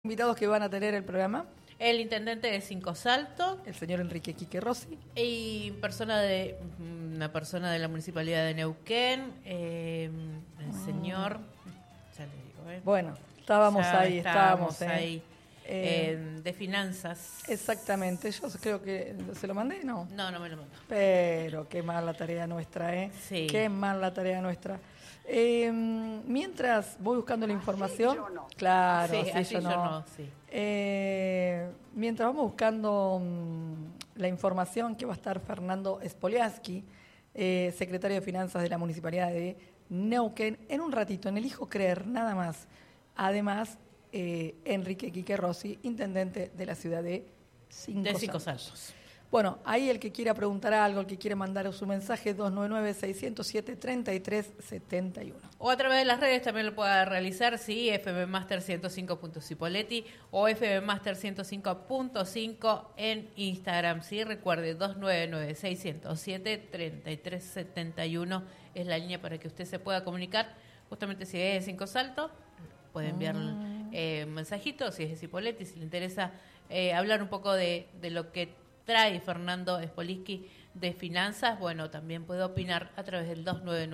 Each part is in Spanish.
Invitados que van a tener el programa. El intendente de Cinco Saltos. El señor Enrique Quique Rossi. Y una persona de la Municipalidad de Neuquén. El señor... Ya le digo, Bueno, estábamos ahí. De finanzas. Exactamente, yo creo que... ¿Se lo mandé? No. No me lo mandó. Pero qué mal la tarea nuestra, ¿eh? Sí. Qué mal la tarea nuestra. Mientras voy buscando la información... Yo no. Claro, Sí, yo no. Sí. Mientras vamos buscando la información que va a estar Fernando Spoliaski, secretario de Finanzas de la Municipalidad de Neuquén, en un ratito, en Elijo Creer, nada más. Además, Enrique Quique Rossi, intendente de la ciudad de Cinco Saltos. Bueno, ahí el que quiera preguntar algo, el que quiere mandar su mensaje, 299-607-3371. O a través de las redes también lo pueda realizar, sí, fbmaster 105.cipoletti o fbmaster 105.5 en Instagram, sí, recuerde, 299-607-3371 es la línea para que usted se pueda comunicar, justamente si es de Cinco Saltos, puede enviar un mensajito, si es de Cipoletti, si le interesa hablar un poco de lo que trae Fernando Spoliaski de finanzas, bueno, también puede opinar a través del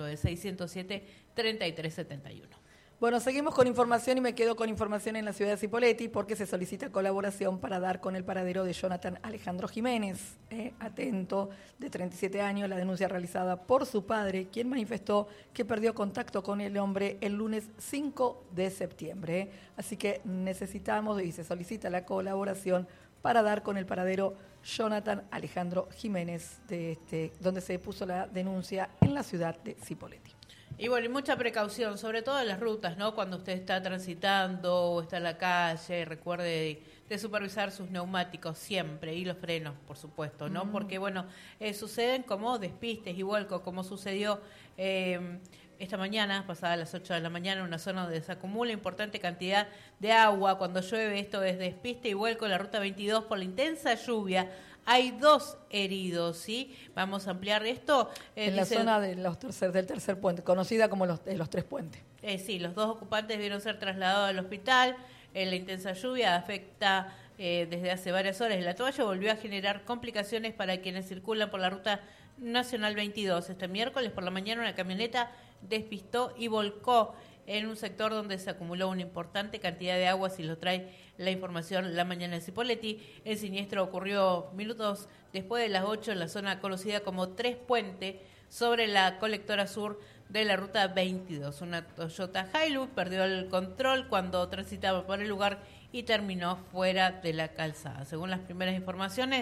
299-607-3371. Bueno, seguimos con información y me quedo con información en la ciudad de Cipoletti porque se solicita colaboración para dar con el paradero de Jonathan Alejandro Jiménez. Atento, de 37 años, la denuncia realizada por su padre, quien manifestó que perdió contacto con el hombre el lunes 5 de septiembre. Así que necesitamos y se solicita la colaboración para dar con el paradero Jonathan Alejandro Jiménez, donde se puso la denuncia en la ciudad de Cipoletti. Y bueno, y mucha precaución, sobre todo en las rutas, ¿no? Cuando usted está transitando o está en la calle, recuerde de supervisar sus neumáticos siempre y los frenos, por supuesto, ¿no? Porque, bueno, suceden como despistes y vuelcos, como sucedió esta mañana, pasada las 8 de la mañana, en una zona donde se acumula importante cantidad de agua. Cuando llueve, esto es despiste y vuelco en la ruta 22 por la intensa lluvia. Hay 2 heridos, ¿sí? Vamos a ampliar esto. En la zona del tercer puente, conocida como los 3 puentes. Sí, los 2 ocupantes debieron ser trasladados al hospital. La intensa lluvia afecta desde hace varias horas. La toalla volvió a generar complicaciones para quienes circulan por la ruta nacional 22. Este miércoles por la mañana una camioneta despistó y volcó en un sector donde se acumuló una importante cantidad de agua, si lo trae la información la mañana de Cipoletti. El siniestro ocurrió minutos después de las 8 en la zona conocida como 3 Puente, sobre la colectora sur de la ruta 22. Una Toyota Hilux perdió el control cuando transitaba por el lugar y terminó fuera de la calzada. Según las primeras informaciones,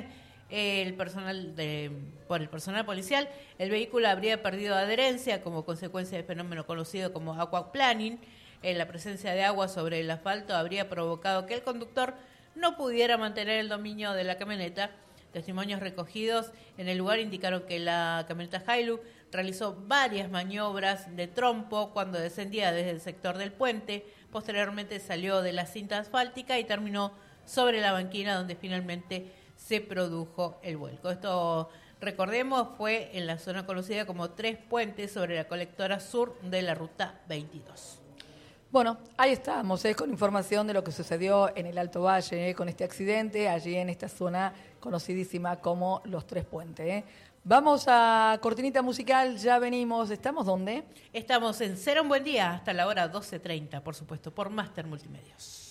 por el personal policial, el vehículo habría perdido adherencia como consecuencia del fenómeno conocido como aquaplaning. La presencia de agua sobre el asfalto habría provocado que el conductor no pudiera mantener el dominio de la camioneta. Testimonios recogidos en el lugar indicaron que la camioneta Hilux realizó varias maniobras de trompo cuando descendía desde el sector del puente. Posteriormente salió de la cinta asfáltica y terminó sobre la banquina donde finalmente se produjo el vuelco. Esto, recordemos, fue en la zona conocida como 3 Puentes sobre la colectora sur de la ruta 22. Bueno, ahí estamos, con información de lo que sucedió en el Alto Valle, con este accidente, allí en esta zona conocidísima como los 3 Puentes. Vamos a cortinita musical, ya venimos. ¿Estamos dónde? Estamos en Cero un Buen Día hasta la hora 12:30, por supuesto, por Máster Multimedios.